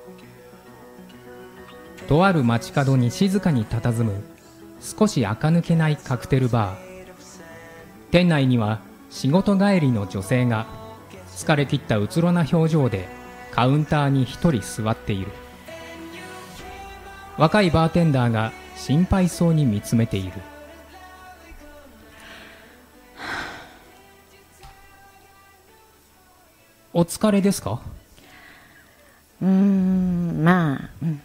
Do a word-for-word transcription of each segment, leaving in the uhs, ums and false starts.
とある街角に静かに佇む少し垢抜けないカクテルバー。店内には仕事帰りの女性が疲れ切ったうつろな表情でカウンターに一人座っている。若いバーテンダーが心配そうに見つめている。お疲れですか？ うーん、まあ、うん。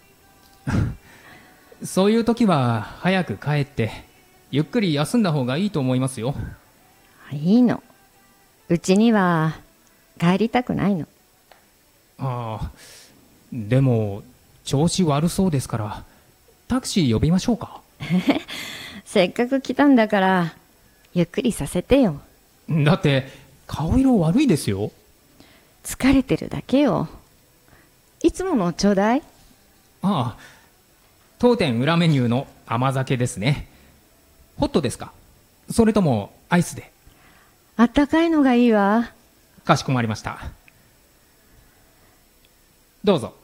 そういう時は早く帰ってゆっくり休んだ方がいいと思いますよ。 いいの。うちには帰りたくないの。 ああ、でも調子悪そうですからタクシー呼びましょうか？ せっかく来たんだからゆっくりさせてよ。 だって顔色悪いですよ。 疲れてるだけよ。いつものちょうだい。 ああ、当店裏メニューの甘酒ですね。ホットですか？それともアイスで？ あったかいのがいいわ。 かしこまりました。どうぞ。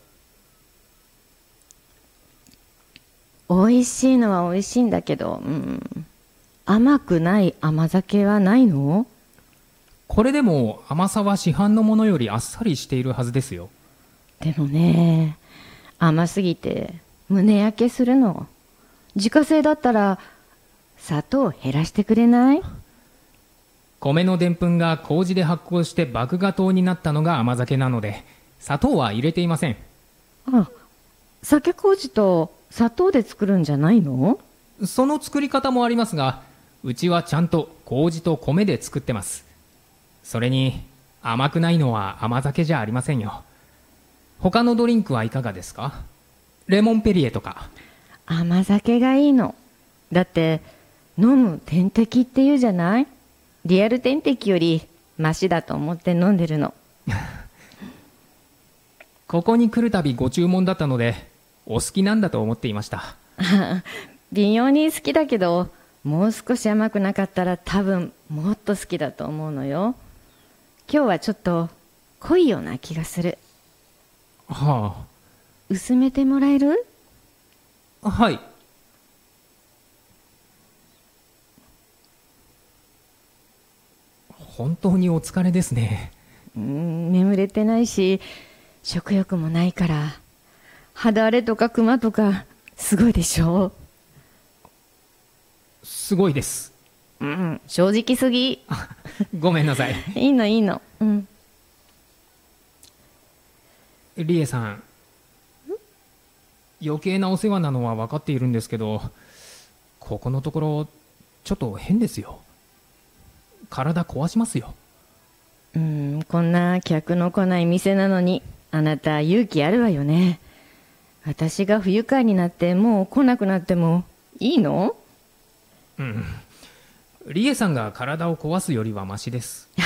美味しいのは美味しいんだけど、うん、甘くない甘酒はないの？ これでも甘さは市販のものよりあっさりしているはずですよ。 でもね、甘すぎて胸焼けするの。自家製だったら砂糖減らしてくれない？ 米のでんぷんが麹で発酵して麦芽糖になったのが甘酒なので砂糖は入れていません。 あ、酒麹と砂糖で作るんじゃないの？ その作り方もありますが、うちはちゃんと麹と米で作ってます。それに甘くないのは甘酒じゃありませんよ。他のドリンクはいかがですか？レモンペリエとか。 甘酒がいいの。だって飲む点滴って言うじゃない？リアル点滴よりマシだと思って飲んでるの。 ここに来るたびご注文だったのでお好きなんだと思っていました。 微妙に好きだけど、もう少し甘くなかったら多分もっと好きだと思うのよ。今日はちょっと濃いような気がする。 は薄めてもらえる？ あ、はい。本当にお疲れですね。 うーん、眠れてないし食欲もないから。肌荒れとかクマとかすごいでしょ？ すごいです。 うん、正直すぎ。 ごめんなさい。 いいのいいの。うん。 リエさん、余計なお世話なのは分かっているんですけど、ここのところちょっと変ですよ。体壊しますよ。 うん、こんな客の来ない店なのにあなた勇気あるわよね。私が不愉快になってもう来なくなってもいいの？ うん。リエさんが体を壊すよりはマシです。